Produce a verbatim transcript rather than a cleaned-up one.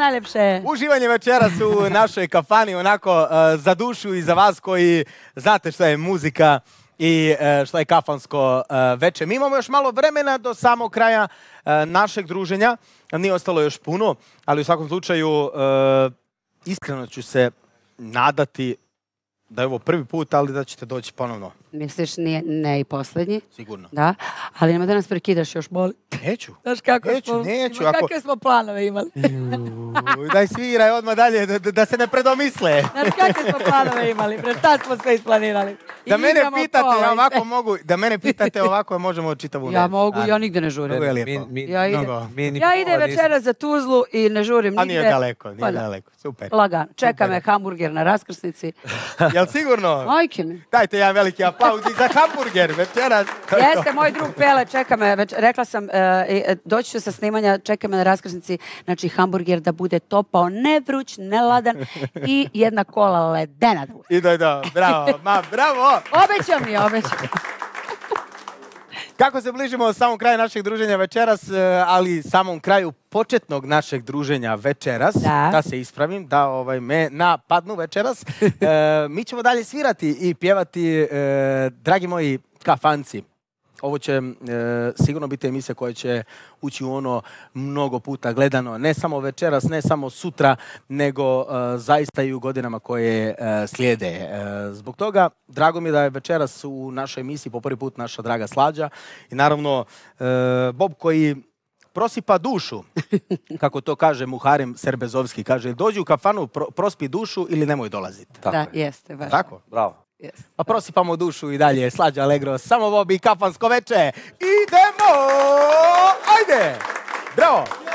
najljepše. Uživanje večeras u našoj kafani, onako uh, za dušu i za vas koji znate šta je muzika i uh, šta je kafansko uh, veče. Mi imamo još malo vremena do samog kraja uh, našeg druženja. Nije ostalo još puno, ali u svakom slučaju uh, iskreno ću se nadati da je ovo prvi put, ali da ćete doći ponovno. Misliš, nije, ne i posljednji? Sigurno. Da, ali nema da nas prekidaš još, boli. Neću. Znaš kako neću, smo, neću. kakve Ako... smo planove imali? Uj, daj sviraj odmah dalje, da, da se ne predomisle. Znaš kakve smo planove imali, pre šta smo sve isplanirali? I da mene pitate, pola, ja ovako mogu, da mene pitate ovako, možemo čitavu noć. Ja mogu, ja nigde ne žurim. Mnogo je lijepo. Mi, mi, Ja idem, mnogo, mi ni ja pola idem večera za Tuzlu i ne žurim nigde. A nije daleko, nije Pa da. daleko. Super. Lagano. Čeka Super. me hamburger na raskrsnici. Jel sigurno? Majke mi. Dajte jedan veliki aplauz i za hamburger večeras. Jeste, moj drug Pele, čeka me, već, rekla sam, uh, doći ću sa snimanja, čeka me na raskrsnici, znači hamburger da bude topao, ne vruć, ne ladan i jedna kola ledena. I da, da, bravo, ma, bravo. Obećam mi, obećam. Kako se bližimo samom kraju našeg druženja večeras, ali samom kraju početnog našeg druženja večeras, da, da se ispravim, da ovaj, me napadnu večeras, e, mi ćemo dalje svirati i pjevati, e, dragi moji kafanci. Ovo će e, sigurno biti emisija koja će ući u ono mnogo puta gledano, ne samo večeras, ne samo sutra, nego e, zaista i u godinama koje e, slijede. E, zbog toga, drago mi je da je večeras u našoj emisiji po prvi put naša draga Slađa i naravno e, Bob koji prosipa dušu, kako to kaže Muharem Serbezovski, kaže dođi u kafanu, pro, prospi dušu ili nemoj dolaziti. Da, jeste, baš. Tako? Bravo. Yes. Pa prosipamo dušu i dalje. Slađa Allegro, samo Bob i kafansko veče. Idemo! Ajde! Bravo!